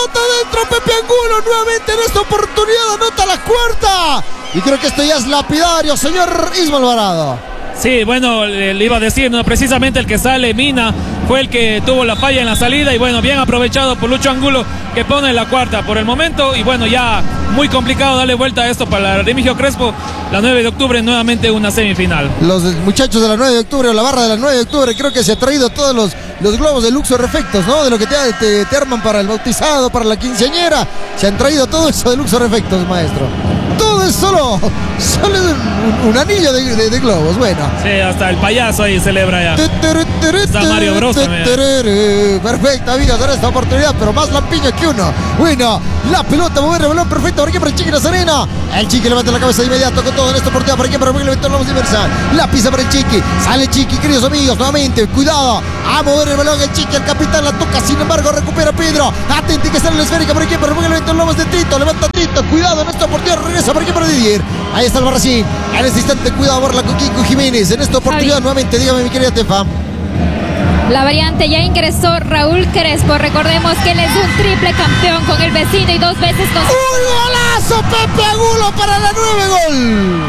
pelota dentro, Pepe Angulo nuevamente en esta oportunidad anota la cuarta. Y creo que esto ya es lapidario, señor Isma Alvarado. Sí, bueno, le iba a decir, no, precisamente el que sale, Mina, fue el que tuvo la falla en la salida y bueno, bien aprovechado por Lucho Angulo que pone la cuarta por el momento y bueno, ya muy complicado darle vuelta a esto para Remigio Crespo. La 9 de octubre nuevamente una semifinal. Los muchachos de la 9 de octubre o la barra de la 9 de octubre creo que se ha traído todos los globos de Luxor Efectos, ¿no? De lo que te arman para el bautizado, para la quinceañera. Se han traído todo eso de Luxor Efectos, maestro. Todo es solo un anillo de globos, bueno. Sí, hasta el payaso ahí celebra ya. Está Mario Bros también. Perfecto, amigos, en esta oportunidad, pero más lampiño que uno. Bueno, la pelota, mover el balón perfecto. ¿Para qué? Para el Chiqui Nazarena. El Chiqui levanta la cabeza de inmediato con todo en esta oportunidad. ¿Para qué? Para el levantó la voz diversa. La pisa para el Chiqui. Sale Chiqui, queridos amigos, nuevamente. Cuidado. A mover el balón el Chiqui. El capitán la toca, sin embargo, recupera Pedro. Atenti que sale la esférica. ¿Para qué? Para el levantó la voz de Tito. Levanta Tito. Cuidado en esta oportunidad. Regresa. ¿Para qué? Para Didier. Ahí está el Barracín. En este instante, cuidado, Borla con Kiko Jiménez. En esta oportunidad, nuevamente, dígame, mi querida Tefa. La variante, ya ingresó Raúl Crespo. Recordemos que él es un triple campeón con el vecino y 2 veces con... ¡Un golazo, Pepe Angulo para la 9! ¡Gol!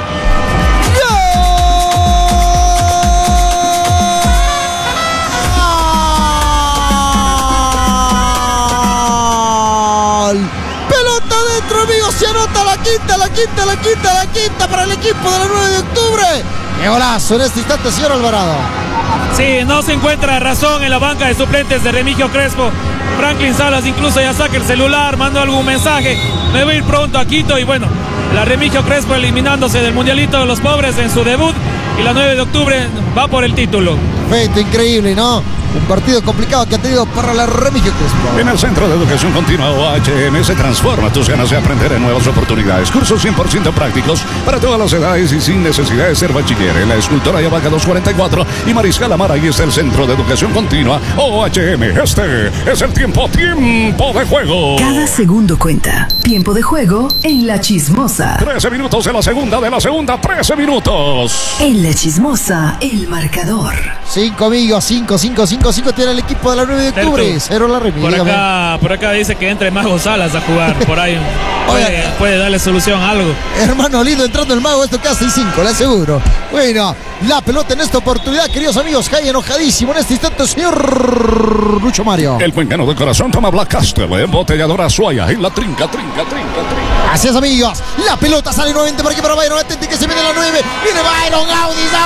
Pelota dentro, amigos. Se anota la quinta para el equipo de la 9 de octubre. ¡Qué golazo en este instante, señor Alvarado! Sí, no se encuentra razón en la banca de suplentes de Remigio Crespo. Franklin Salas incluso ya saca el celular, manda algún mensaje. Me voy a ir pronto a Quito y bueno, la Remigio Crespo eliminándose del Mundialito de los Pobres en su debut y la 9 de octubre va por el título. Perfecto, increíble, ¿no? Un partido complicado que ha tenido para la Remigio Crespo. En el Centro de Educación Continua OHM se transforma tus ganas de aprender en nuevas oportunidades. Cursos 100% prácticos para todas las edades y sin necesidad de ser bachiller. En la Escultora Yavaca 244 y Mariscal Amara, ahí está el Centro de Educación Continua OHM. Este es el tiempo de juego. Cada segundo cuenta. Tiempo de juego en La Chismosa. 13 minutos de la segunda, 13 minutos. En La Chismosa, el marcador. 5 amigos, 5 tiene el equipo de la 9 de octubre. 0 la Remigio. Por acá dice que entre Mago Salas a jugar. Por ahí puede darle solución a algo. Hermano lindo, entrando el Mago, esto queda 6-5, le aseguro. Bueno, la pelota en esta oportunidad, queridos amigos. Jai enojadísimo en este instante, señor Lucho Mario. El cuencano de corazón toma Black Castle, embotelladora Suaya, en la trinca. Así es, amigos. La pelota sale nuevamente para que para Byron. Atenti que se viene la 9. Viene Byron, Gaudí.